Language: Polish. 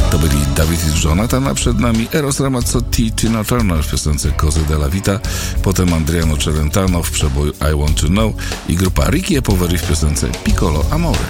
To byli David i Jonathan, a przed nami Eros Ramazzotti i Tina Turner w piosence Cose della Vita, potem Adriano Celentano w przeboju I Want to Know i grupa Ricky e Poveri w piosence Piccolo Amore.